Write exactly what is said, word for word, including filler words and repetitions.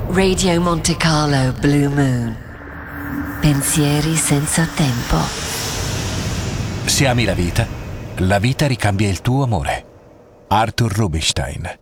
Radio Monte Carlo Blue Moon. Pensieri senza tempo. Se ami la vita, la vita ricambia il tuo amore. Arthur Rubinstein.